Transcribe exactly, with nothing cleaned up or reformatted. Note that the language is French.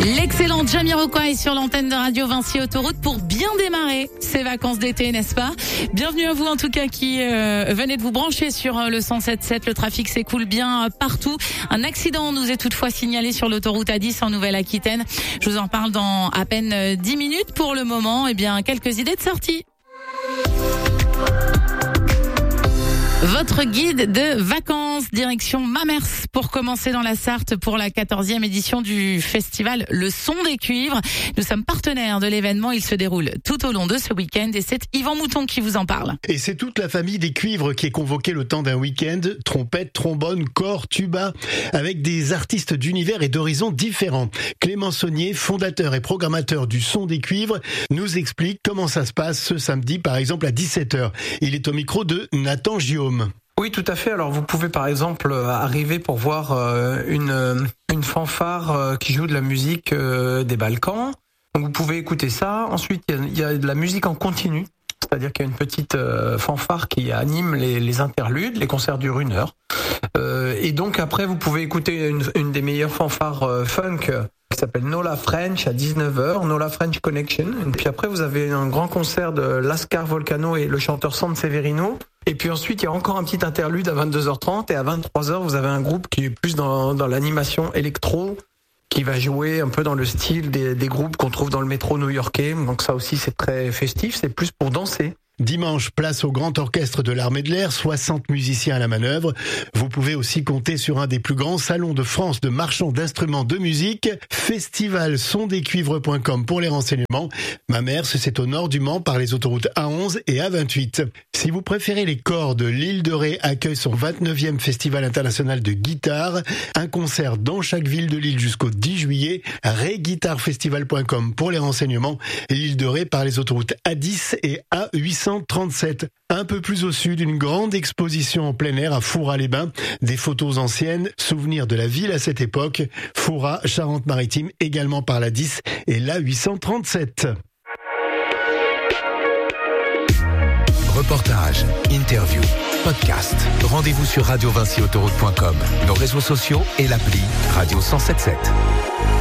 L'excellent Jamiroquai sur l'antenne de Radio Vinci Autoroute pour bien démarrer ces vacances d'été, n'est-ce pas? Bienvenue à vous en tout cas qui euh, venez de vous brancher sur euh, le cent sept virgule sept. Le trafic s'écoule bien euh, partout. Un accident nous est toutefois signalé sur l'autoroute A dix en Nouvelle-Aquitaine. Je vous en parle dans à peine euh, dix minutes. Pour le moment, eh bien quelques idées de sortie. Votre guide de vacances, direction Mamers, pour commencer dans la Sarthe pour la quatorzième édition du festival Le Son des Cuivres. Nous sommes partenaires de l'événement, il se déroule tout au long de ce week-end et c'est Yvan Mouton qui vous en parle. Et c'est toute la famille des cuivres qui est convoquée le temps d'un week-end, trompette, trombone, cor, tuba, avec des artistes d'univers et d'horizons différents. Clément Saunier, fondateur et programmateur du Son des Cuivres, nous explique comment ça se passe ce samedi par exemple à dix-sept heures. Il est au micro de Nathan Guillaume. Oui, tout à fait. Alors, vous pouvez par exemple arriver pour voir euh, une une fanfare euh, qui joue de la musique euh, des Balkans. Donc, vous pouvez écouter ça. Ensuite, il y a, il y a de la musique en continu, c'est-à-dire qu'il y a une petite euh, fanfare qui anime les, les interludes. Les concerts durent une heure. Euh, et donc après, vous pouvez écouter une, une des meilleures fanfares euh, funk qui s'appelle Nola French à dix-neuf heures, Nola French Connection. Et puis après, vous avez un grand concert de Lascar Volcano et le chanteur Sanseverino. Et puis ensuite, il y a encore un petit interlude à vingt-deux heures trente et à vingt-trois heures, vous avez un groupe qui est plus dans, dans l'animation électro, qui va jouer un peu dans le style des, des groupes qu'on trouve dans le métro new-yorkais. Donc ça aussi, c'est très festif, c'est plus pour danser. Dimanche, place au Grand Orchestre de l'Armée de l'Air, soixante musiciens à la manœuvre. Vous pouvez aussi compter sur un des plus grands salons de France de marchands d'instruments de musique, festival son des cuivres point com pour les renseignements. Mamers, c'est au nord du Mans par les autoroutes A onze et A vingt-huit. Si vous préférez les cordes, l'île de Ré accueille son vingt-neuvième festival international de guitare. Un concert dans chaque ville de l'île jusqu'au dix juillet. ré guitare festival point com pour les renseignements. L'île de Ré par les autoroutes A dix et A huit cent trente-sept. Un peu plus au sud, une grande exposition en plein air à Fourras-les-Bains. Des photos anciennes, souvenirs de la ville à cette époque. Fourras, Charente-Maritime, également par la dix et la huit cent trente-sept. Reportages, interviews, podcasts. Rendez-vous sur radio vinci autoroute point com, nos réseaux sociaux et l'appli Radio cent sept virgule sept.